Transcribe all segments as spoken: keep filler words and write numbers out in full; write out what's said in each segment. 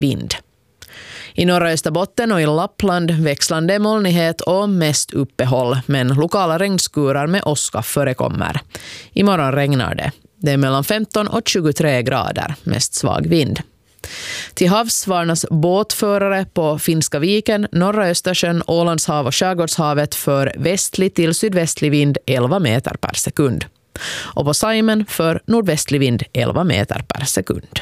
vind. I norra Österbotten och i Lappland växlande molnighet och mest uppehåll, men lokala regnskurar med åska förekommer. Imorgon regnar det. Det är mellan femton och tjugotre grader, mest svag vind. Till havs varnas båtförare på Finska viken, norra Östersjön, Ålandshav och Skärgårdshavet för västlig till sydvästlig vind elva meter per sekund. Och på Saimen för nordvästlig vind elva meter per sekund.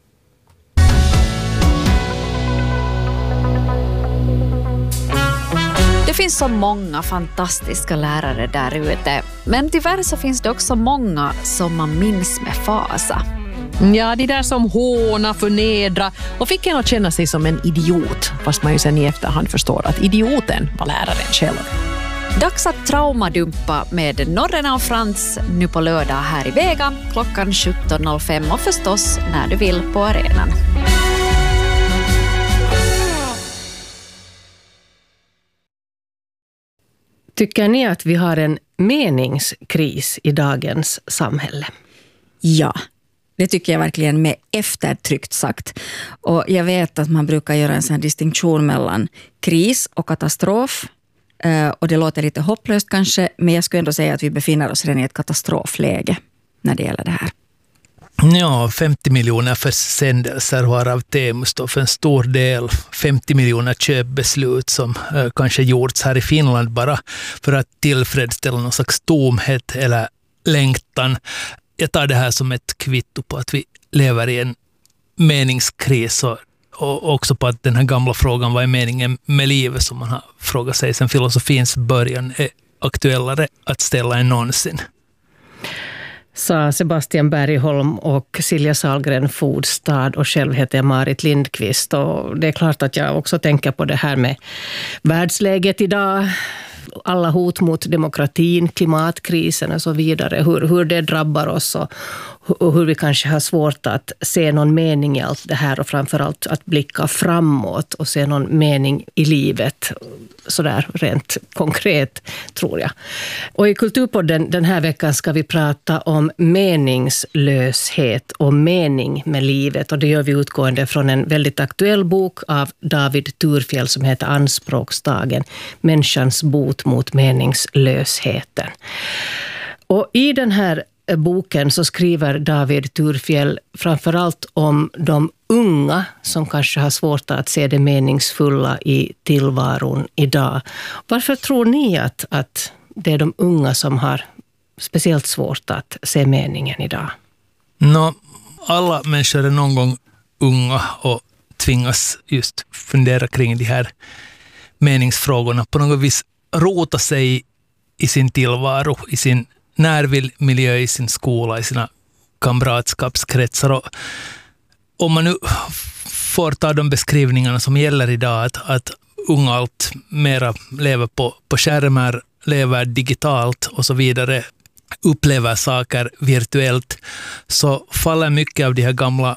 Det finns så många fantastiska lärare där ute, men tyvärr så finns det också många som man minns med fasa. Ja, de där som håna, förnedra och fick en att känna sig som en idiot, fast man ju sen i efterhand förstår att idioten var läraren själv. Dags att traumadumpa med Norrena och Frans nu på lördag här i Vega klockan sjutton noll fem och förstås när du vill på arenan. Tycker ni att vi har en meningskris i dagens samhälle? Ja, det tycker jag verkligen med eftertryckt sagt. Och jag vet att man brukar göra en sån här distinktion mellan kris och katastrof. Och det låter lite hopplöst kanske, men jag skulle ändå säga att vi befinner oss redan i ett katastrofläge när det gäller det här. Ja, femtio miljoner försändelser varav Temu står för en stor del. femtio miljoner köpbeslut som eh, kanske gjorts här i Finland bara för att tillfredsställa någon slags tomhet eller längtan. Jag tar det här som ett kvitto på att vi lever i en meningskris och, och också på att den här gamla frågan vad är meningen med livet som man har frågat sig sedan filosofins början är aktuellare att ställa än någonsin. Sa Sebastian Bergholm och Silja Sahlgren Fodstad, och själv heter jag Marit Lindqvist. Och det är klart att jag också tänker på det här med världsläget idag, alla hot mot demokratin, klimatkrisen och så vidare, hur, hur det drabbar oss och, och hur vi kanske har svårt att se någon mening i allt det här och framförallt att blicka framåt och se någon mening i livet, sådär rent konkret tror jag. Och i Kulturpodden den här veckan ska vi prata om meningslöshet och mening med livet, och det gör vi utgående från en väldigt aktuell bok av David Thurfjell som heter Anspråksdagen, människans bot mot meningslösheten. Och i den här boken så skriver David Thurfjell framförallt om de unga som kanske har svårt att se det meningsfulla i tillvaron idag. Varför tror ni att, att det är de unga som har speciellt svårt att se meningen idag? No, alla människor är någon gång unga och tvingas just fundera kring de här meningsfrågorna. På något vis rota sig i sin tillvaro, i sin närmiljö, i sin skola, i sina kamratskapskretsar. Och om man nu får ta de beskrivningarna som gäller idag, att, att unga allt mera lever på, på skärmar, lever digitalt och så vidare, upplever saker virtuellt, så faller mycket av de här gamla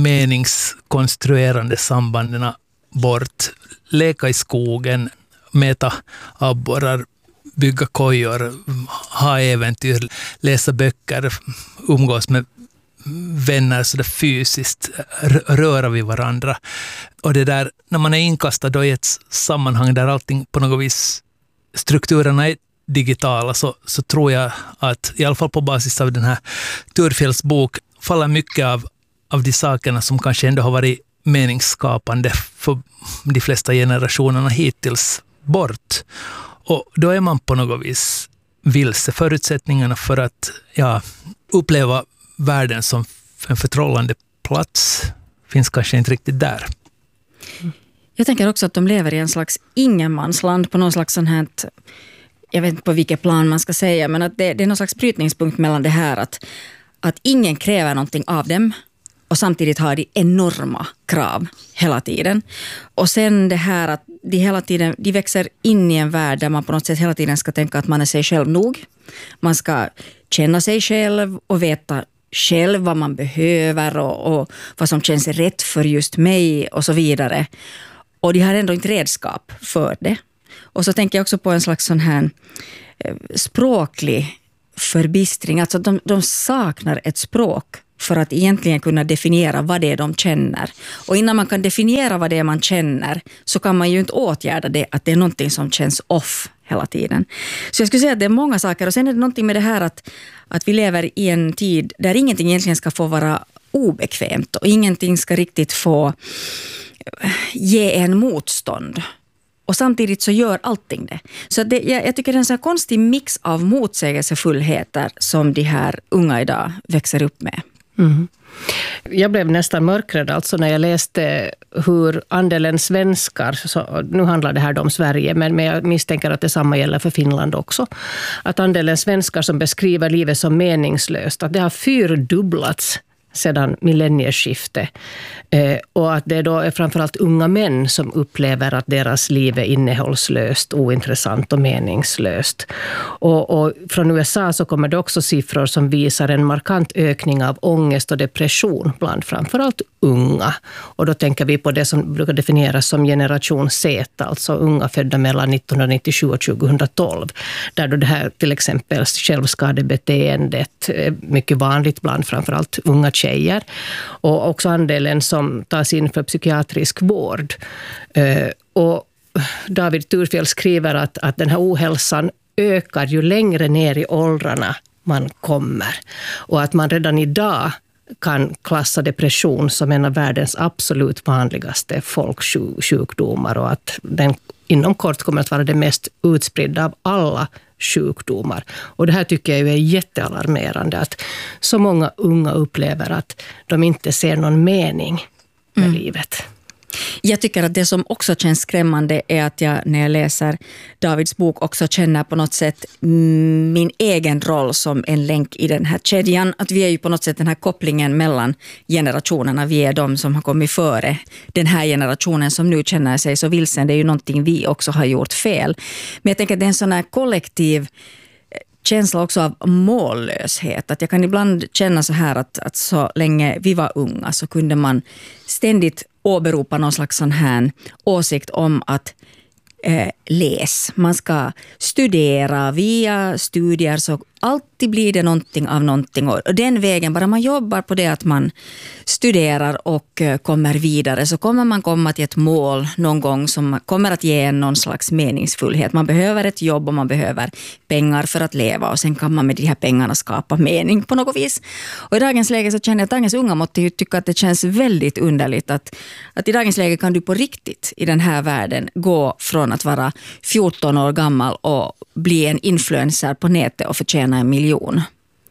meningskonstruerande sambanden bort. Leka i skogen, mäta abborrar, bygga kojor, ha äventyr, läsa böcker, umgås med vänner så där fysiskt, röra vid varandra. Och det där, när man är inkastad då i ett sammanhang där allting på något vis, strukturerna är digitala, så, så tror jag att i alla fall på basis av den här Thurfjells bok faller mycket av, av de sakerna som kanske ändå har varit meningsskapande för de flesta generationerna hittills bort. Och då är man på något vis vilse. Förutsättningarna för att ja, uppleva världen som en förtrollande plats finns kanske inte riktigt där. Jag tänker också att de lever i en slags ingenmansland på någon slags sån här, jag vet inte på vilket plan man ska säga, men att det, det är någon slags brytningspunkt mellan det här att, att ingen kräver någonting av dem och samtidigt har de enorma krav hela tiden. Och sen det här att de hela tiden, de växer in i en värld där man på något sätt hela tiden ska tänka att man är sig själv nog. Man ska känna sig själv och veta själv vad man behöver och, och vad som känns rätt för just mig och så vidare. Och de har ändå inte redskap för det. Och så tänker jag också på en slags sån här språklig förbistring. Alltså de, de saknar ett språk för att egentligen kunna definiera vad det är de känner. Och innan man kan definiera vad det är man känner så kan man ju inte åtgärda det att det är någonting som känns off hela tiden. Så jag skulle säga att det är många saker, och sen är det någonting med det här att, att vi lever i en tid där ingenting egentligen ska få vara obekvämt och ingenting ska riktigt få ge en motstånd. Och samtidigt så gör allting det. Så det, jag, jag tycker det är en sån här konstig mix av motsägelsefullheter som de här unga idag växer upp med. Mm. Jag blev nästan mörkrädd alltså när jag läste hur andelen svenskar, så nu handlar det här om Sverige, men jag misstänker att det samma gäller för Finland också, att andelen svenskar som beskriver livet som meningslöst, att det har fyrdubblats sedan millennieskiftet. Eh, och att det då är framförallt unga män som upplever att deras liv är innehållslöst, ointressant och meningslöst. Och, och från U S A så kommer det också siffror som visar en markant ökning av ångest och depression bland framförallt unga. Och då tänker vi på det som brukar definieras som generation Z, alltså unga födda mellan nittonhundranittiosju och tjugohundratolv. Där då det här till exempel självskadebeteendet är mycket vanligt bland framförallt unga tjejer. Och också andelen som tas in för psykiatrisk vård. Och David Thurfjell skriver att, att den här ohälsan ökar ju längre ner i åldrarna man kommer. Och att man redan idag kan klassa depression som en av världens absolut vanligaste folksjukdomar och att den inom kort kommer att vara det mest utspridda av alla sjukdomar. Och det här tycker jag är jättealarmerande, att så många unga upplever att de inte ser någon mening med mm. livet. Jag tycker att det som också känns skrämmande är att jag när jag läser Davids bok också känner på något sätt min egen roll som en länk i den här kedjan. Att vi är ju på något sätt den här kopplingen mellan generationerna. Vi är de som har kommit före den här generationen som nu känner sig så vilsen. Det är ju någonting vi också har gjort fel. Men jag tänker att det är en sån här kollektiv känsla också av mållöshet. Att jag kan ibland känna så här att, att så länge vi var unga så kunde man ständigt åberopa någon slags sån här åsikt om att eh, läs. Man ska studera, via studier så alltid blir det någonting av någonting. Och den vägen, bara man jobbar på det att man studerar och eh, kommer vidare så kommer man komma till ett mål någon gång som kommer att ge en någon slags meningsfullhet. Man behöver ett jobb och man behöver pengar för att leva och sen kan man med de här pengarna skapa mening på något vis. Och i dagens läge så känner jag att dagens unga måste ju tycka att det känns väldigt underligt att, att i dagens läge kan du på riktigt i den här världen gå från att vara fjorton år gammal och bli en influencer på nätet och förtjäna en miljon.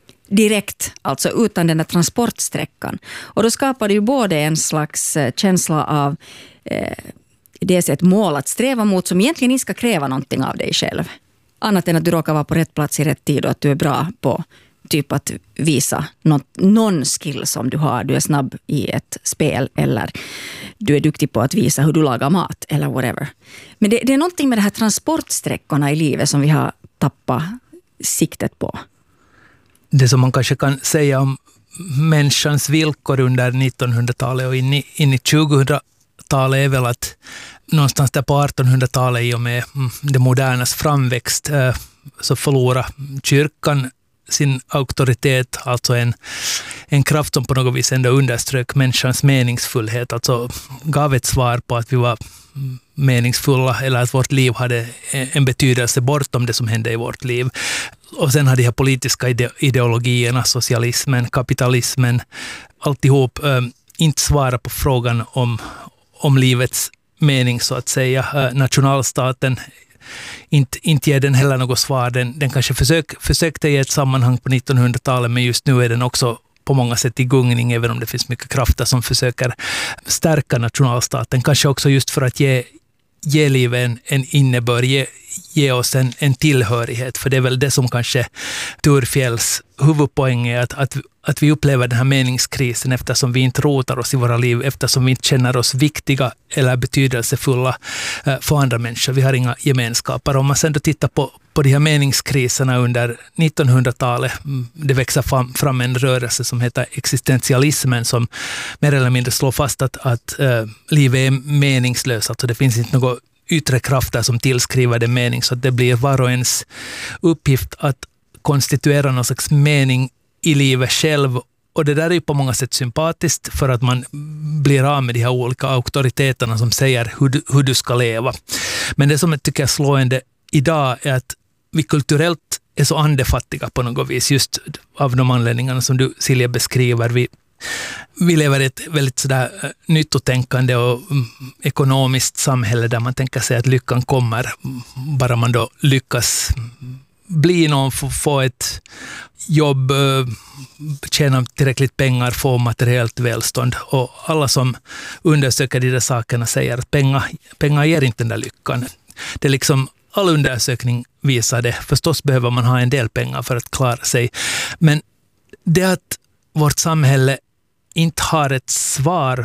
Direkt, alltså utan den här transportsträckan. Och då skapar det ju både en slags känsla av eh, dels ett mål att sträva mot som egentligen inte ska kräva någonting av dig själv. Annat än att du råkar vara på rätt plats i rätt tid och att du är bra på typ att visa någon, någon skill som du har. Du är snabb i ett spel eller du är duktig på att visa hur du lagar mat eller whatever. Men det, det är någonting med de här transportsträckorna i livet som vi har tappat siktet på. Det som man kanske kan säga om människans villkor under nittonhundratalet och in i, in i tjugohundratalet är väl att någonstans där på artonhundratalet i och med det modernas framväxt så förlorar kyrkan sin auktoritet, alltså en, en kraft som på något vis ändå underströk människans meningsfullhet, alltså gav ett svar på att vi var meningsfulla eller att vårt liv hade en betydelse bortom det som hände i vårt liv. Och sen hade de här politiska ide- ideologierna, socialismen, kapitalismen, alltihop äh, inte svara på frågan om, om livets mening så att säga. Äh, nationalstaten Inte, inte ger den heller något svar. Den, den kanske försök, försökte i ett sammanhang på nittonhundratalet, men just nu är den också på många sätt i gungning, även om det finns mycket krafter som försöker stärka nationalstaten. Kanske också just för att ge, ge livet en, en innebörd, ge, ge oss en, en tillhörighet. För det är väl det som kanske Thurfjells huvudpoäng är, att, att, att vi upplever den här meningskrisen eftersom vi inte rotar oss i våra liv, eftersom vi inte känner oss viktiga eller betydelsefulla för andra människor. Vi har inga gemenskaper. Om man sen då tittar på, på de här meningskriserna under nittonhundratalet, det växer fram, fram en rörelse som heter existentialismen som mer eller mindre slår fast att, att uh, livet är meningslöst. Alltså det finns inte något yttre krafter som tillskriver det mening, så att det blir var och ens uppgift att konstituera någon slags mening i livet själv Och det där är ju på många sätt sympatiskt för att man blir av med de här olika auktoriteterna som säger hur du, hur du ska leva. Men det som jag tycker är slående idag är att vi kulturellt är så andefattiga på något vis, just av de anledningarna som du, Silja, beskriver. Vi, vi lever i ett väldigt sådär nyttotänkande och ekonomiskt samhälle där man tänker sig att lyckan kommer bara man då lyckas bli någon, få, få ett jobb, tjäna tillräckligt pengar, få materiellt välstånd. Och alla som undersöker de där sakerna säger att pengar, pengar ger inte den där lyckan. Det är liksom, all undersökning visar det. Förstås behöver man ha en del pengar för att klara sig. Men det att vårt samhälle inte har ett svar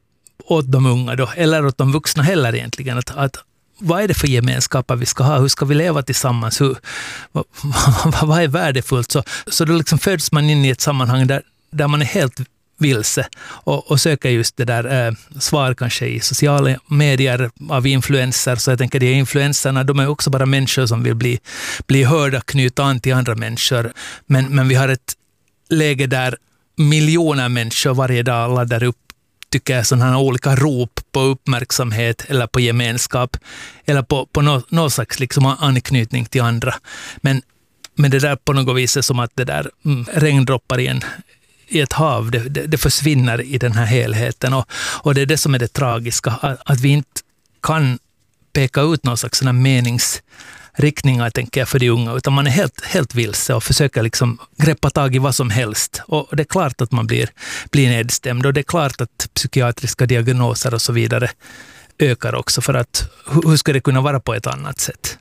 åt de unga då, eller åt de vuxna heller egentligen, att, att vad är det för gemenskaper vi ska ha? Hur ska vi leva tillsammans? Hur, vad, vad är värdefullt? Så, så då liksom föds man in i ett sammanhang där, där man är helt vilse och, och söker just det där eh, svar kanske i sociala medier av influenser. Så jag tänker, de influenserna, de är också bara människor som vill bli, bli hörda, knyta an till andra människor. Men, men vi har ett läge där miljoner människor varje dag laddar upp, tycker jag, sådana här olika rop på uppmärksamhet eller på gemenskap eller på, på något, något slags liksom anknytning till andra. Men, men det där på något vis är som att det där mm, regndroppar i, en, i ett hav, det, det, det försvinner i den här helheten. Och, och det är det som är det tragiska, att, att vi inte kan peka ut någon slags sådana meningsriktningar, tänker jag, för de unga, utan man är helt, helt vilse och försöker liksom greppa tag i vad som helst. Och det är klart att man blir, blir nedstämd, och det är klart att psykiatriska diagnoser och så vidare ökar också, för att hur ska det kunna vara på ett annat sätt?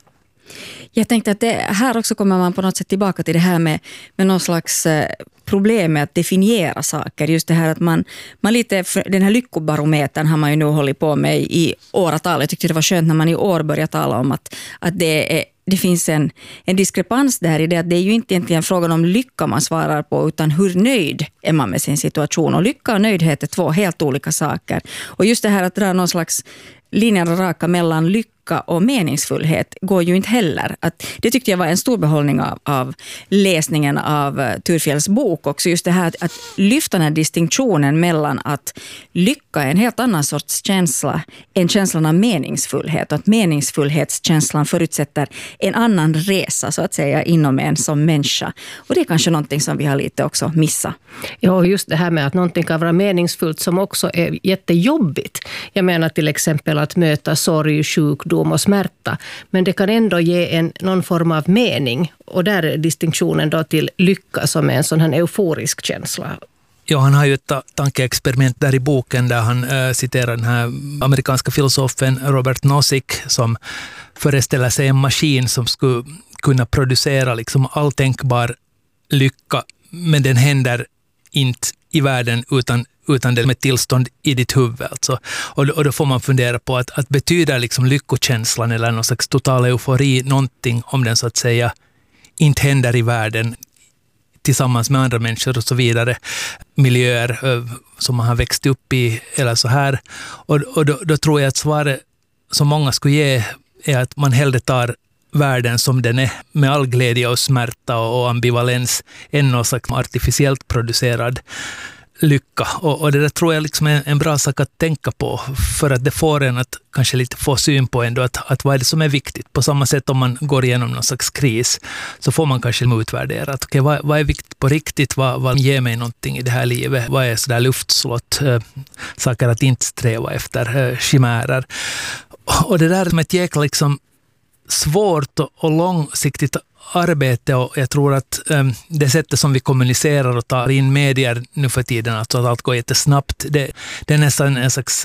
Jag tänkte att det, här också kommer man på något sätt tillbaka till det här med, med någon slags problem med att definiera saker. Just det här att man, man lite, den här lyckobarometern har man ju nu hållit på med i åratal. Jag tyckte det var skönt när man i år började tala om att, att det är det finns en, en diskrepans där i det att det är ju inte egentligen frågan om lycka man svarar på, utan hur nöjd är man med sin situation. Och lycka och nöjdhet är två helt olika saker. Och just det här att dra någon slags linjen raka mellan lycka och meningsfullhet går ju inte heller. Att, det tyckte jag var en stor behållning av, av läsningen av uh, Thurfjells bok också. Just det här att, att lyfta den här distinktionen mellan att lycka är en helt annan sorts känsla än känslan av meningsfullhet. Och att meningsfullhetskänslan förutsätter en annan resa så att säga inom en som människa. Och det är kanske någonting som vi har lite också missat. Ja, just det här med att någonting kan vara meningsfullt som också är jättejobbigt. Jag menar till exempel att möta sorg, sjukdom och smärta. Men det kan ändå ge en, någon form av mening. Och där är distinktionen då till lycka som är en sån här euforisk känsla. Ja, han har ju ett tankeexperiment där i boken där han äh, citerar den här amerikanska filosofen Robert Nozick som föreställer sig en maskin som skulle kunna producera liksom all tänkbar lycka, men den händer inte i världen utan utan det med tillstånd i ditt huvud. Alltså. Och, och då får man fundera på att, att betyder liksom lyckokänslan eller någon slags total eufori någonting om den så att säga inte händer i världen tillsammans med andra människor och så vidare, miljöer som man har växt upp i eller så här. Och, och då, då tror jag att svaret som många skulle ge är att man hellre tar världen som den är med all glädje och smärta och, och ambivalens än någon slags artificiellt producerad lycka. Och, och det där tror jag liksom är en bra sak att tänka på, för att det får en att kanske lite få syn på ändå att, att vad är det som är viktigt. På samma sätt om man går igenom någon slags kris så får man kanske utvärdera att okay, vad, vad är viktigt på riktigt, vad, vad ger mig någonting i det här livet, vad är sådär luftslott, äh, saker att inte sträva efter, äh, chimärer. Och det där är ett jäkla liksom svårt och, och långsiktigt arbete, och jag tror att um, det sättet som vi kommunicerar och tar in medier nu för tiden, alltså att allt går jättesnabbt, det, det är nästan en slags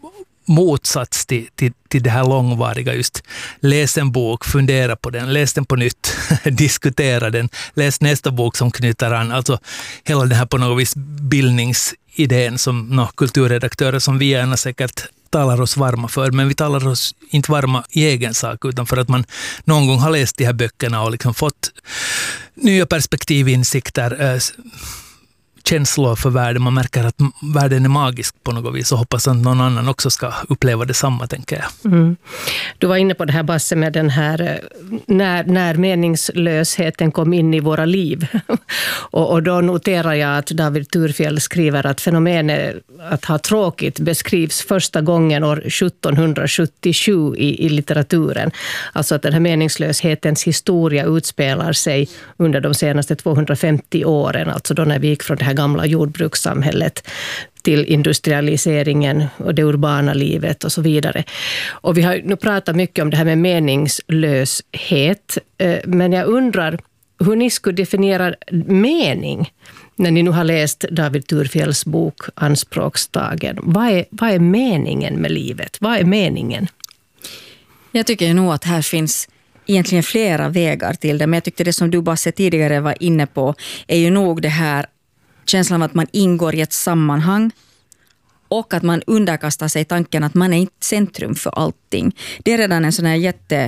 motsats till, till, till det här långvariga. Just läs en bok, fundera på den, läs den på nytt, diskutera den, läs nästa bok som knyter an. Alltså hela den här på något vis bildningsidén som no, kulturredaktörer som vi gärna säkert talar oss varma för, men vi talar oss inte varma i egen sak, utan för att man någon gång har läst de här böckerna och liksom fått nya perspektiv, insikter, känslor för världen. Man märker att världen är magisk på något vis och hoppas att någon annan också ska uppleva detsamma, tänker jag. Mm. Du var inne på det här, Basse, med den här när, när meningslösheten kom in i våra liv. och, och då noterar jag att David Thurfjell skriver att fenomenet att ha tråkigt beskrivs första gången år sjuttonhundrasjuttiosju i, i litteraturen. Alltså att den här meningslöshetens historia utspelar sig under de senaste tvåhundrafemtio åren, alltså då när vi gick från det här gamla jordbrukssamhället till industrialiseringen och det urbana livet och så vidare. Och vi har nu pratat mycket om det här med meningslöshet, men jag undrar hur ni skulle definiera mening när ni nu har läst David Thurfjells bok Anspråkstagen. Vad är, vad är meningen med livet? Vad är meningen? Jag tycker nog att här finns egentligen flera vägar till det, men jag tyckte det som du Basse tidigare var inne på är ju nog det här känslan av att man ingår i ett sammanhang och att man underkastar sig tanken att man är inte centrum för allting. Det är redan en sån här jätte,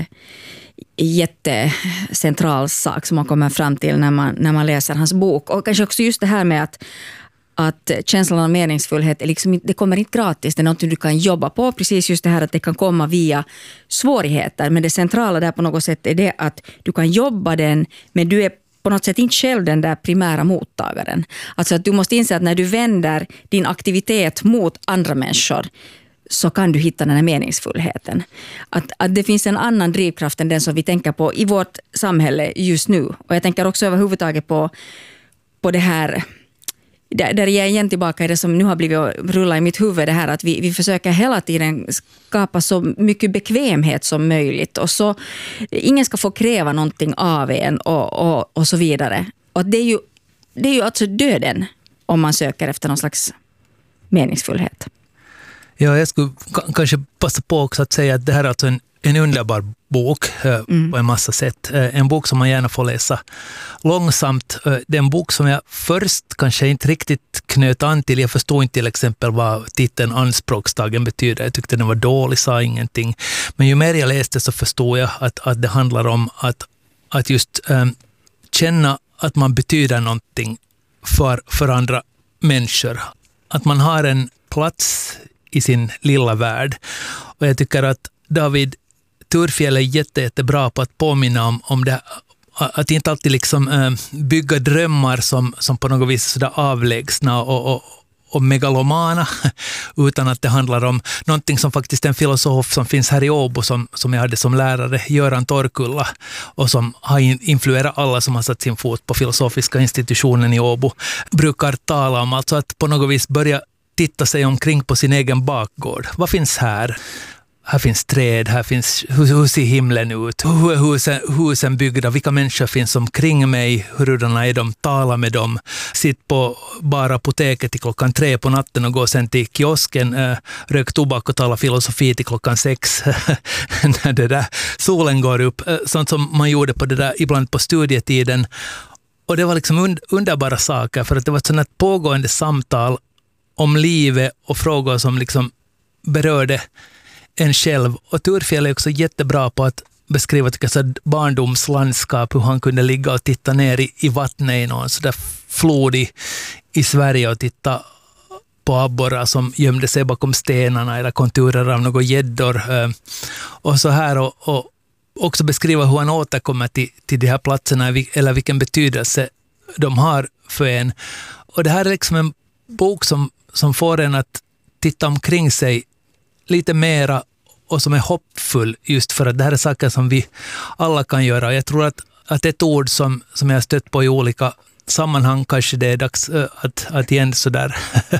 jättecentral sak som man kommer fram till när man, när man läser hans bok. Och kanske också just det här med att att känslan av meningsfullhet är liksom, det kommer inte gratis, det är något du kan jobba på, precis just det här att det kan komma via svårigheter, men det centrala där på något sätt är det att du kan jobba den, men du är på något sätt inte själv den där primära mottagaren. Alltså att du måste inse att när du vänder din aktivitet mot andra människor så kan du hitta den här meningsfullheten. Att, att det finns en annan drivkraft än den som vi tänker på i vårt samhälle just nu. Och jag tänker också överhuvudtaget på, på det här, där, där jag är igen tillbaka i det som nu har blivit rulla i mitt huvud, det här att vi, vi försöker hela tiden skapa så mycket bekvämhet som möjligt och så ingen ska få kräva någonting av en och, och, och så vidare. Och det är ju, det är ju alltså döden om man söker efter någon slags meningsfullhet. Ja, jag skulle k- kanske passa på också att säga att det här är alltså en, en underbar bok eh, mm. på en massa sätt. Eh, en bok som man gärna får läsa långsamt. Eh, det är en bok som jag först kanske inte riktigt knöt an till. Jag förstod inte till exempel vad titeln Anspråkstagen betyder. Jag tyckte den var dålig, sa ingenting. Men ju mer jag läste så förstod jag att, att det handlar om att, att just eh, känna att man betyder någonting för, för andra människor. Att man har en plats i sin lilla värld. Och jag tycker att David Thurfjell är jätte, jättebra på att påminna om, om det, att inte alltid liksom äh, bygga drömmar som, som på något vis sådär avlägsna och, och, och megalomana, utan att det handlar om någonting som faktiskt en filosof som finns här i Åbo som, som jag hade som lärare, Göran Torkulla, och som har influerat alla som har satt sin fot på filosofiska institutionen i Åbo, brukar tala om, alltså att på något vis börja titta sig omkring på sin egen bakgård. Vad finns här? Här finns träd, här finns, hur, hur ser himlen ut? Hur är husen, husen byggda? Vilka människor finns omkring mig? Hurdana är de? Tala med dem. Sitt på bara apoteket till klockan tre på natten och gå sen till kiosken, äh, rök tobak och tala filosofi till klockan sex när det där solen går upp. Äh, sånt som man gjorde på det där, ibland på studietiden. Och det var liksom und, underbara saker, för att det var ett sådant pågående samtal om livet och frågor som liksom berörde en själv. Och Thurfjell är också jättebra på att beskriva ett barndomslandskap, hur han kunde ligga och titta ner i, i vattnet i någon sådär flod i, i Sverige och titta på abborrar som gömde sig bakom stenarna eller konturer av några gäddor. Och så här och, och också beskriva hur han återkommer till, till de här platserna eller vilken betydelse de har för en. Och det här är liksom en bok som, som får en att titta omkring sig lite mera och som är hoppfull, just för att det här är saker som vi alla kan göra. Jag tror att, att ett ord som, som jag har stött på i olika sammanhang, kanske det är dags att, att igen sådär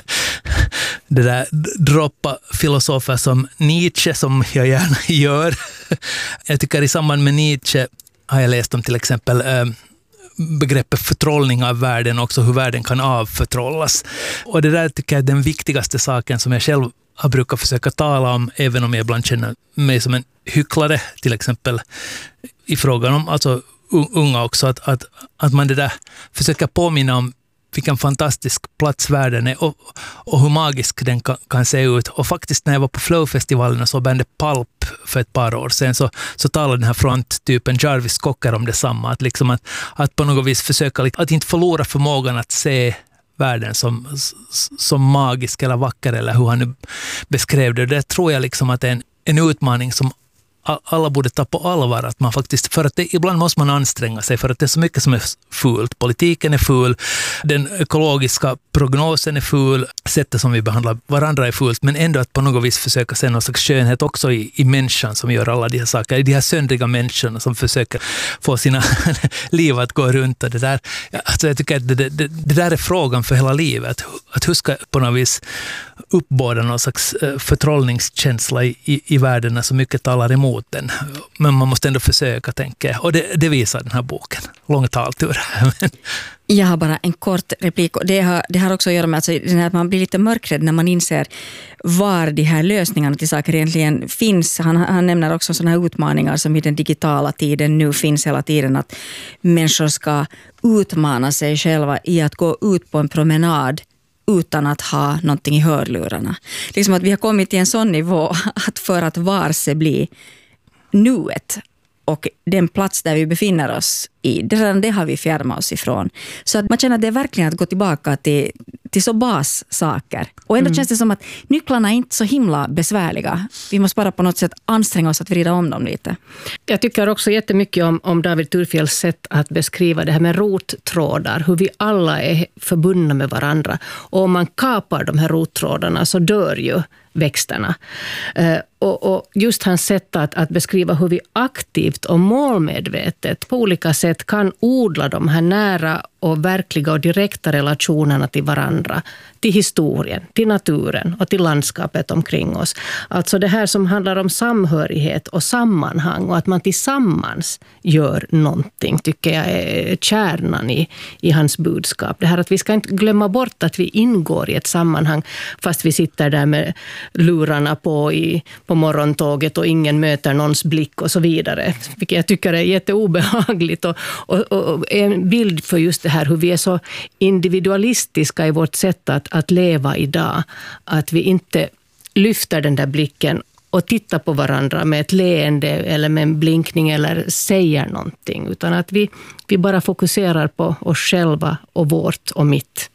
det där droppa filosofer som Nietzsche, som jag gärna gör. Jag tycker i samband med Nietzsche har jag läst om till exempel begreppet förtrollning av världen, också hur världen kan avförtrollas. Och det där tycker jag är den viktigaste saken som jag själv har brukat försöka tala om, även om jag ibland känner mig som en hycklare, till exempel i frågan om alltså unga också, att, att, att man det där försöker påminna om vilken fantastisk plats världen är och, och hur magisk den kan, kan se ut. Och faktiskt när jag var på Flow-festivalen och så bandet Pulp för ett par år sedan, så, så talade den här fronttypen Jarvis Cocker om detsamma. Att, liksom att, att på något vis försöka att inte förlora förmågan att se världen som, som magisk eller vacker, eller hur han nu beskrev det. Det tror jag liksom att det är en, en utmaning som alla borde ta på allvar, att man faktiskt, för att det, ibland måste man anstränga sig för att det är så mycket som är fult. Politiken är ful, den ekologiska prognosen är ful, sättet som vi behandlar varandra är fult, men ändå att på något vis försöka se någon slags skönhet också i, i människan som gör alla de här sakerna, de här söndriga människorna som försöker få sina liv att gå runt. Och det, där, alltså jag tycker att det, det, det där är frågan för hela livet, att hur ska på något vis uppbåda någon slags förtrollningskänsla i, i, i världen när så mycket talar emot den. Men man måste ändå försöka, tänka. Och det, det visar den här boken. Lång taltur. Jag har bara en kort replik. Det har, det har också att göra med alltså, att man blir lite mörkrädd när man inser var de här lösningarna till saker egentligen finns. Han, han nämner också sådana här utmaningar som i den digitala tiden nu finns hela tiden. Att människor ska utmana sig själva i att gå ut på en promenad utan att ha någonting i hörlurarna. Liksom att vi har kommit till en sån nivå att för att varse bli nuet och den plats där vi befinner oss i, det, det har vi fjärmat oss ifrån. Så att man känner att det är verkligen att gå tillbaka till, till så bassaker. Och ändå mm. känns det som att nycklarna är inte så himla besvärliga. Vi måste bara på något sätt anstränga oss att vrida om dem lite. Jag tycker också jättemycket om, om David Thurfjells sätt att beskriva det här med rottrådar. Hur vi alla är förbundna med varandra. Och om man kapar de här rottrådarna så dör ju växterna. Eh, och, och just hans sätt att, att beskriva hur vi aktivt och målmedvetet på olika sätt kan odla de här nära och verkliga och direkta relationerna till varandra, till historien, till naturen och till landskapet omkring oss. Alltså det här som handlar om samhörighet och sammanhang och att man tillsammans gör någonting, tycker jag är kärnan i, i hans budskap. Det här att vi ska inte glömma bort att vi ingår i ett sammanhang fast vi sitter där med lurarna på i, på morgontåget och ingen möter någons blick och så vidare. Vilket jag tycker är jätteobehagligt och, och, och en bild för just det här hur vi är så individualistiska i vårt sätt att, att leva idag. Att vi inte lyfter den där blicken och tittar på varandra med ett leende eller med en blinkning eller säger någonting. Utan att vi, vi bara fokuserar på oss själva och vårt och mitt.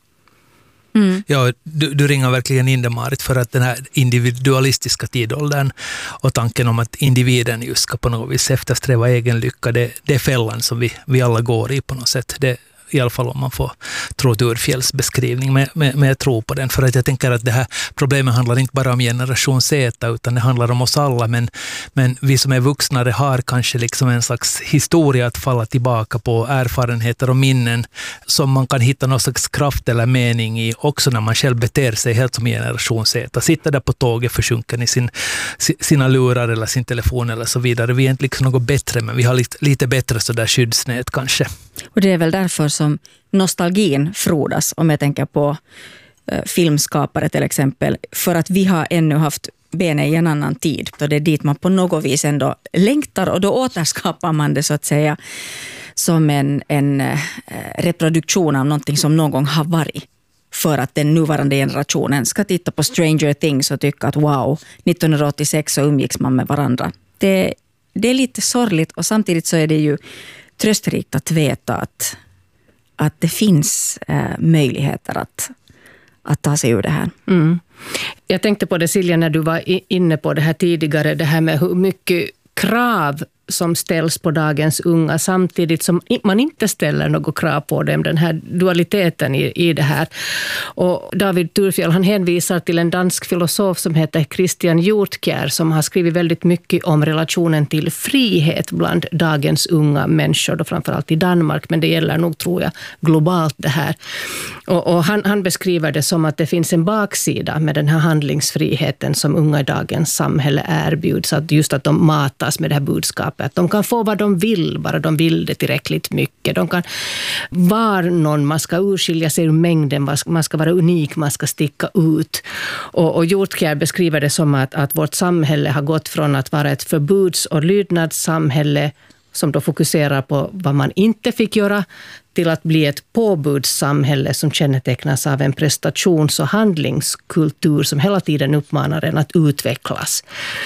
Mm. Ja, du, du ringer verkligen in det, Marit, för att den här individualistiska tidåldern och tanken om att individen just ska på något vis eftersträva egen lycka, det, det är fällan som vi, vi alla går i på något sätt. Det, i alla fall om man får tro Thurfjells beskrivning, men, men, men jag tror på den, för att jag tänker att det här problemet handlar inte bara om generation Z, utan det handlar om oss alla, men, men vi som är vuxna har kanske liksom en slags historia att falla tillbaka på, erfarenheter och minnen som man kan hitta någon slags kraft eller mening i också när man själv beter sig helt som generation Z. Sitter där på tåget försjunken i sin, sina lurar eller sin telefon eller så vidare. Vi är inte liksom något bättre, men vi har lite, lite bättre så där skyddsnät kanske. Och det är väl därför som nostalgin frodas, om jag tänker på eh, filmskapare till exempel, för att vi har ännu haft benen i en annan tid, och det är dit man på något vis ändå längtar, och då återskapar man det så att säga som en, en eh, reproduktion av någonting som någon gång har varit, för att den nuvarande generationen ska titta på Stranger Things och tycka att wow, nittonhundraåttiosex så umgicks man med varandra. Det, det är lite sorgligt, och samtidigt så är det ju tröstrikt att veta att, att det finns eh, möjligheter att, att ta sig ur det här. Mm. Jag tänkte på det, Silja, när du var inne på det här tidigare, det här med hur mycket krav som ställs på dagens unga samtidigt som man inte ställer något krav på dem, den här dualiteten i, i det här. Och David Thurfjell, han hänvisar till en dansk filosof som heter Christian Hjortkjær, som har skrivit väldigt mycket om relationen till frihet bland dagens unga människor, då framförallt i Danmark, men det gäller nog, tror jag, globalt det här. Och, och han, han beskriver det som att det finns en baksida med den här handlingsfriheten som unga i dagens samhälle erbjuds, att just att de matas med det här budskapet. Att de kan få vad de vill, bara de vill det tillräckligt mycket. De kan vara någon, man ska urskilja sig ur mängden, man ska vara unik, man ska sticka ut. Och, och Hjortkjær beskriver det som att, att vårt samhälle har gått från att vara ett förbuds- och lydnadssamhälle som då fokuserar på vad man inte fick göra, till att bli ett påbudssamhälle som kännetecknas av en prestations- och handlingskultur som hela tiden uppmanar en att utvecklas.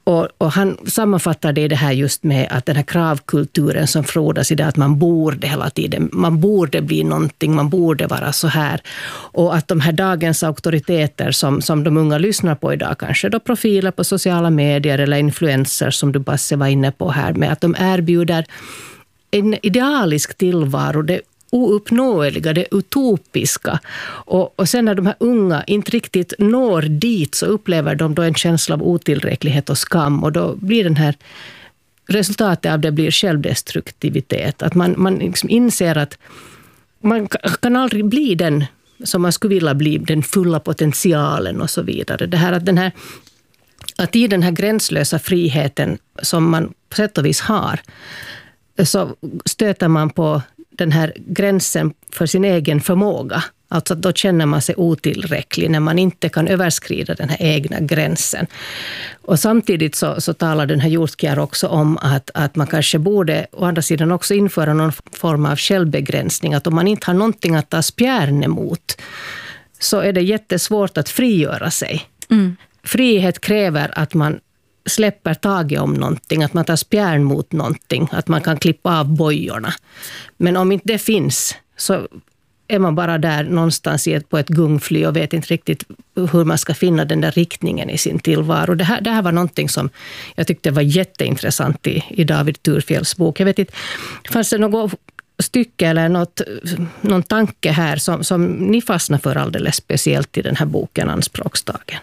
Och, och han sammanfattar det, det här just med att den här kravkulturen som frodas i det, att man borde hela tiden, man borde bli någonting, man borde vara så här. Och att de här dagens auktoriteter som, som de unga lyssnar på idag, kanske då profiler på sociala medier eller influencers som du Basse var inne på här, med att de erbjuder en idealisk tillvaro, det ouppnåeliga, det utopiska. Och, och sen när de här unga inte riktigt når dit så upplever de då en känsla av otillräcklighet och skam, och då blir den här resultatet av det blir självdestruktivitet. Att man, man liksom inser att man kan aldrig bli den som man skulle vilja bli, den fulla potentialen och så vidare. Det här att den här att i den här gränslösa friheten som man på sätt och vis har, så stöter man på den här gränsen för sin egen förmåga. Alltså då känner man sig otillräcklig när man inte kan överskrida den här egna gränsen. Och samtidigt så, så talar den här Hjortkjær också om att, att man kanske borde å andra sidan också införa någon form av självbegränsning. Att om man inte har någonting att ta spjärn emot så är det jättesvårt att frigöra sig. Mm. Frihet kräver att man släpper taget om någonting, att man tar spjärn mot någonting, att man kan klippa av bojorna. Men om inte det finns så är man bara där någonstans på ett gungfly och vet inte riktigt hur man ska finna den där riktningen i sin tillvaro. Det här, det här var någonting som jag tyckte var jätteintressant i, i David Thurfjells bok. Jag vet inte, fanns det något stycke eller något, någon tanke här som, som ni fastnar för alldeles speciellt i den här boken Anspråksdagen?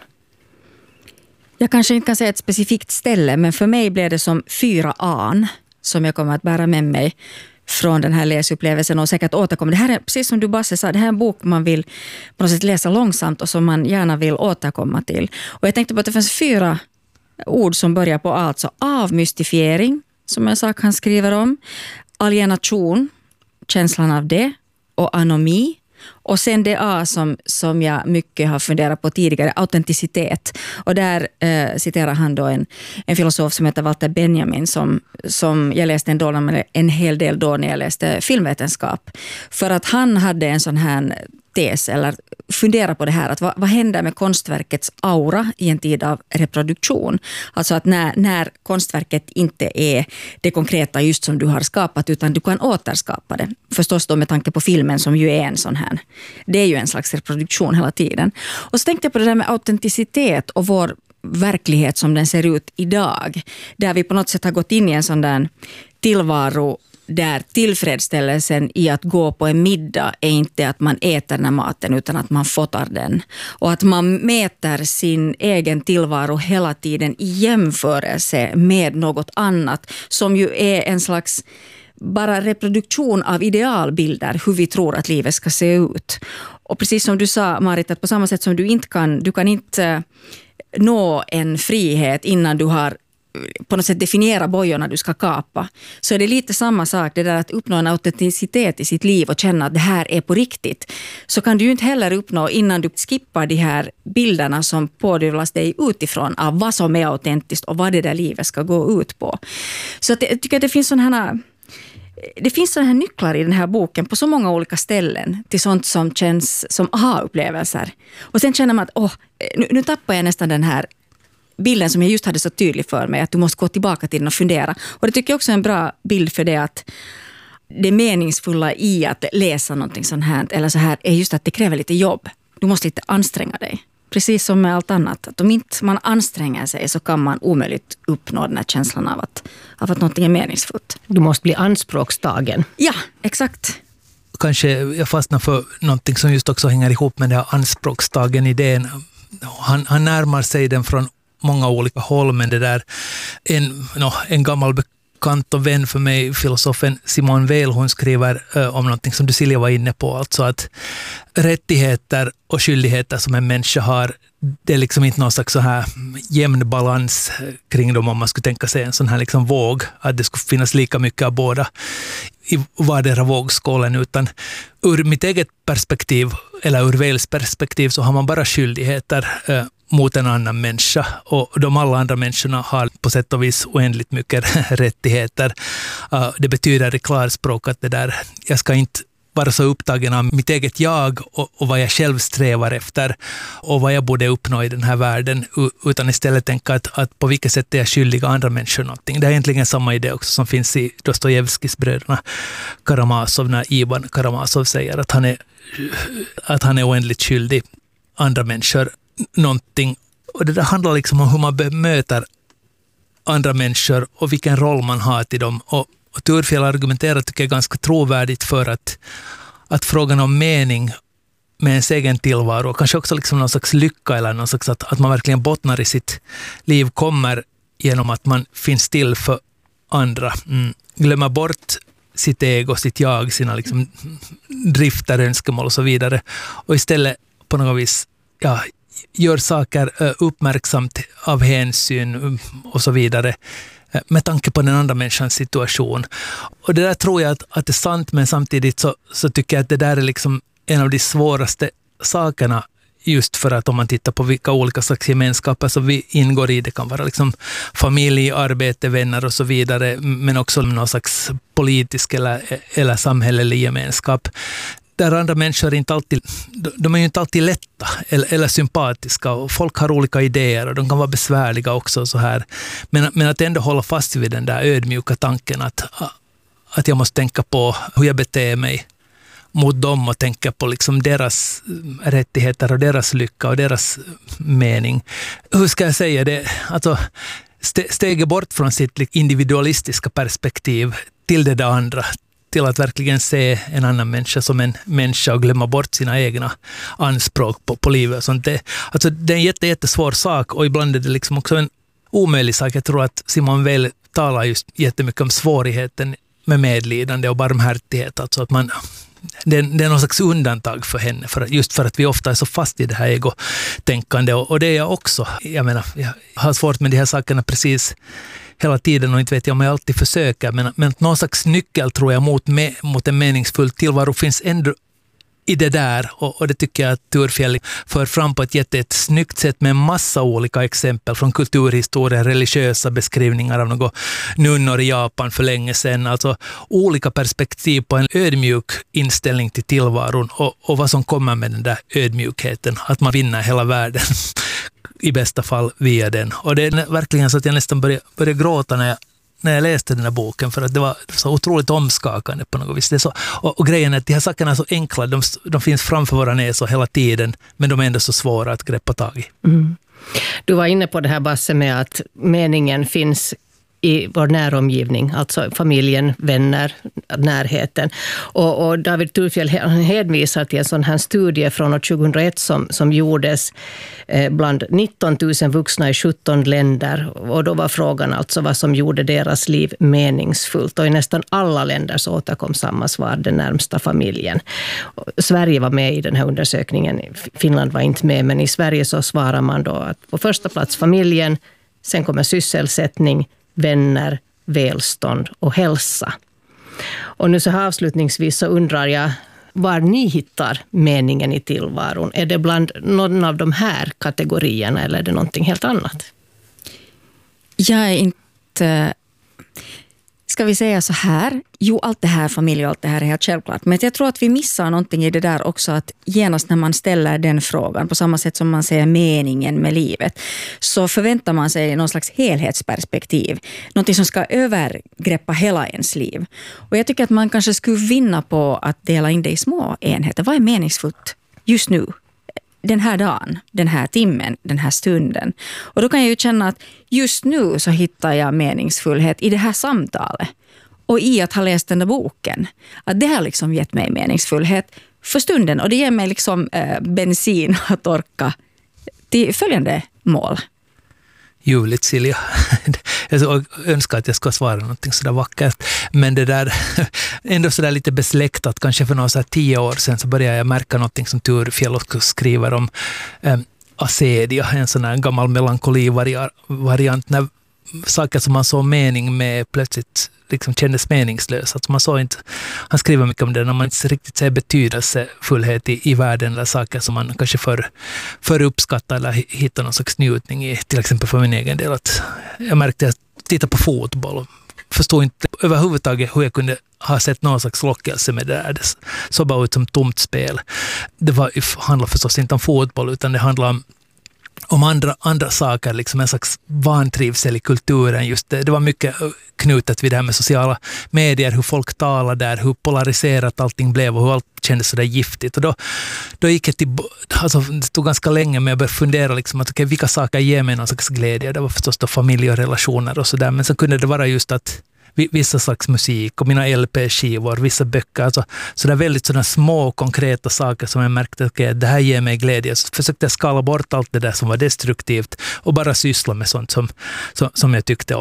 Jag kanske inte kan säga ett specifikt ställe, men för mig blev det som fyra an som jag kommer att bära med mig från den här läsupplevelsen och säkert återkomma. Det här är, precis som du Basse sa, det här är en bok man vill på något sätt läsa långsamt och som man gärna vill återkomma till. Och jag tänkte på att det finns fyra ord som börjar på A, alltså avmystifiering, som jag sa han skriver om, alienation, känslan av det, och anomi. Och sen det A som, som jag mycket har funderat på tidigare, autenticitet. Och där eh, citerar han då en, en filosof som heter Walter Benjamin som, som jag läste en, då, en hel del då när jag läste filmvetenskap. För att han hade en sån här tes eller fundera på det här, att vad, vad händer med konstverkets aura i en tid av reproduktion? Alltså att när, när konstverket inte är det konkreta just som du har skapat, utan du kan återskapa det. Förstås då med tanke på filmen som ju är en sån här. Det är ju en slags reproduktion hela tiden. Och så tänkte jag på det där med autenticitet och vår verklighet som den ser ut idag. Där vi på något sätt har gått in i en sån där tillvaro där tillfredsställelsen i att gå på en middag är inte att man äter den här maten utan att man fotar den. Och att man mäter sin egen tillvaro hela tiden i jämförelse med något annat som ju är en slags bara reproduktion av idealbilder hur vi tror att livet ska se ut. Och precis som du sa, Marit, att på samma sätt som du inte kan, du kan inte nå en frihet innan du har på något sätt definiera bojorna du ska kapa, så är det lite samma sak, det där att uppnå en autenticitet i sitt liv och känna att det här är på riktigt, så kan du ju inte heller uppnå innan du skippar de här bilderna som pådyvlas dig utifrån av vad som är autentiskt och vad det där livet ska gå ut på. Så att jag tycker att det finns sådana här Det finns sådana här nycklar i den här boken på så många olika ställen till sånt som känns som aha-upplevelser. Och sen känner man att åh, nu, nu tappar jag nästan den här bilden som jag just hade så tydlig för mig, att du måste gå tillbaka till den och fundera. Och det tycker jag också är en bra bild för det, att det meningsfulla i att läsa någonting sånt här, eller så här, är just att det kräver lite jobb. Du måste lite anstränga dig. Precis som med allt annat. Att om inte man anstränger sig så kan man omöjligt uppnå den här känslan av att, av att någonting är meningsfullt. Du måste bli anspråkstagen. Ja, exakt. Kanske jag fastnar för någonting som just också hänger ihop med den här anspråkstagen idén. Han, han närmar sig den från många olika håll, men det där en, no, en gammal bekant och vän för mig, filosofen Simone Weil, hon skriver uh, om någonting som du Silja var inne på, alltså att rättigheter och skyldigheter som en människa har, det är liksom inte någon slags så här jämn balans kring dem, om man skulle tänka sig en sån här liksom våg, att det skulle finnas lika mycket av båda i vardera vågskålen, utan ur mitt eget perspektiv eller ur Weils perspektiv så har man bara skyldigheter uh, mot en annan människa, och de alla andra människorna har på sätt och vis oändligt mycket rättigheter. Uh, det betyder i klarspråk att det där, jag ska inte vara så upptagen av mitt eget jag och, och vad jag själv strävar efter och vad jag borde uppnå i den här världen, utan istället tänka att, att på vilket sätt är jag skyldig andra människor någonting. Det är egentligen samma idé också som finns i Dostojevskijs bröderna Karamazov, när Ivan Karamazov säger att han är, att han är oändligt skyldig andra människor någonting. Och det där handlar liksom om hur man bemöter andra människor och vilken roll man har till dem. Och, och Thurfjell argumenterar, tycker jag, ganska trovärdigt för att, att frågan om mening med ens egen tillvaro och kanske också liksom någon slags lycka eller någon slags att, att man verkligen bottnar i sitt liv kommer genom att man finns till för andra. Mm. Glömma bort sitt ego, sitt jag, sina liksom drifter, önskemål och så vidare. Och istället på något vis ja, gör saker uppmärksamt av hänsyn och så vidare med tanke på den andra människans situation. Och det där tror jag att, att det är sant, men samtidigt så, så tycker jag att det där är liksom en av de svåraste sakerna, just för att om man tittar på vilka olika slags gemenskaper som vi ingår i, det kan vara liksom familj, arbete, vänner och så vidare, men också någon slags politisk eller, eller samhällelig gemenskap. Där andra människor inte alltid, de är ju inte alltid lätta eller, eller sympatiska, och folk har olika idéer och de kan vara besvärliga också så här. Men, men att ändå hålla fast vid den där ödmjuka tanken att, att jag måste tänka på hur jag beter mig mot dem och tänka på liksom deras rättigheter och deras lycka och deras mening. Hur ska jag säga det? Alltså, steget bort från sitt individualistiska perspektiv till det där andra, till att verkligen se en annan människa som en människa och glömma bort sina egna anspråk på, på livet. Och sånt. Det, alltså, det är en jätte, jättesvår sak, och ibland är det liksom också en omöjlig sak. Jag tror att Simone Weil talar just jättemycket om svårigheten med medlidande och barmhärtighet. Alltså att man, det, det är någon slags undantag för henne, för, just för att vi ofta är så fast i det här egotänkande, och, och det är jag också. Jag menar, jag har svårt med de här sakerna precis hela tiden, och inte vet jag om jag alltid försöker, men, men någon slags nyckel tror jag mot, me, mot en meningsfull tillvaro finns ändå i det där, och, och det tycker jag att Thurfjell för fram på ett jättesnyggt sätt med en massa olika exempel från kulturhistorien, religiösa beskrivningar av några nunnor i Japan för länge sedan, alltså olika perspektiv på en ödmjuk inställning till tillvaron, och, och vad som kommer med den där ödmjukheten, att man vinner hela världen i bästa fall via den. Och det är verkligen så att jag nästan började, började gråta när jag, när jag läste den här boken, för att det var så otroligt omskakande på något vis. Det är så, och, och grejen är att de här sakerna är så enkla, de, de finns framför våra näsor hela tiden, men de är ändå så svåra att greppa tag i. Mm. Du var inne på det här, Basse, med att meningen finns i vår näromgivning, alltså familjen, vänner, närheten. Och, och David Thurfjell hänvisar till en sån här studie från år tjugohundraett som, som gjordes eh, bland nitton tusen vuxna i sjutton länder. Och då var frågan alltså vad som gjorde deras liv meningsfullt. Och i nästan alla länder så återkom samma svar, den närmsta familjen. Och Sverige var med i den här undersökningen, Finland var inte med, men i Sverige så svarar man då att på första plats familjen, sen kommer sysselsättning, vänner, välstånd och hälsa. Och nu så här avslutningsvis så undrar jag var ni hittar meningen i tillvaron. Är det bland någon av de här kategorierna eller är det någonting helt annat? Jag är inte... Ska vi säga så här? Jo, allt det här, familj och allt det här är helt självklart. Men jag tror att vi missar någonting i det där också, att genast när man ställer den frågan, på samma sätt som man säger meningen med livet, så förväntar man sig någon slags helhetsperspektiv. Någonting som ska övergreppa hela ens liv. Och jag tycker att man kanske skulle vinna på att dela in det i små enheter. Vad är meningsfullt just nu? Den här dagen, den här timmen, den här stunden. Och då kan jag ju känna att just nu så hittar jag meningsfullhet i det här samtalet. Och i att ha läst den där boken. Att det har liksom gett mig meningsfullhet för stunden. Och det ger mig liksom eh, bensin att orka till följande mål. Ljuvligt, Silja. Jag önskar att jag ska svara någonting sådär vackert. Men det där, ändå sådär lite besläktat. Kanske för några så här tio år sedan så började jag märka någonting som Thurfjell också skriver om. Eh, Acedia, en sån här gammal melankolivariant. När saker som man såg mening med plötsligt liksom kändes meningslösa. Alltså man såg inte, han skriver mycket om det när man inte riktigt ser betydelsefullhet i, i världen, eller saker som man kanske för, för uppskattar eller hittar någon slags njutning i. Till exempel för min egen del. Att jag märkte att jag tittade på fotboll förstod inte överhuvudtaget hur jag kunde ha sett någon slags lockelse med det där. Det såg bara ut som tomt spel. Det var, handlar förstås inte om fotboll, utan det handlar om om andra, andra saker, liksom en slags vantrivsel i kulturen. Just det, det var mycket knutet vid det här med sociala medier, hur folk talar där, hur polariserat allting blev och hur allt kändes så där giftigt. Och då, då gick jag till, alltså det tog ganska länge med att börja fundera liksom att okay, vilka saker ger mig någon slags glädje. Det var förstås då familj och relationer och sådär, men så kunde det vara just att vissa slags musik och mina L P-skivor, vissa böcker, alltså sådär väldigt sådana små konkreta saker som jag märkte att okay, det här ger mig glädje. Så försökte jag skala bort allt det där som var destruktivt och bara syssla med sånt som, som, som jag tyckte om.